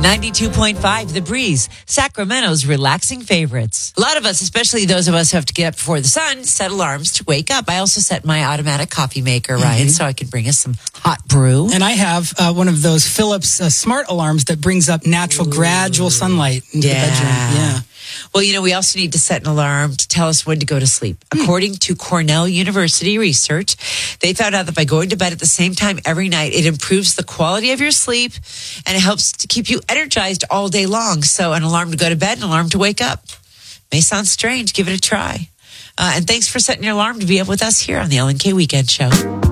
92.5 The Breeze, Sacramento's relaxing favorites. A lot of us, especially those of us who have to get up before the sun, set alarms to wake up. I also set my automatic coffee maker, Ryan, so I can bring us some hot brew. And I have one of those Philips smart alarms that brings up natural, gradual sunlight into the bedroom. Yeah. Well, we also need to set an alarm to tell us when to go to sleep. According to Cornell University research, they found out that by going to bed at the same time every night, it improves the quality of your sleep and it helps to keep you energized all day long. So an alarm to go to bed, an alarm to wake up. May sound strange. Give it a try. And thanks for setting your alarm to be up with us here on the LNK Weekend Show.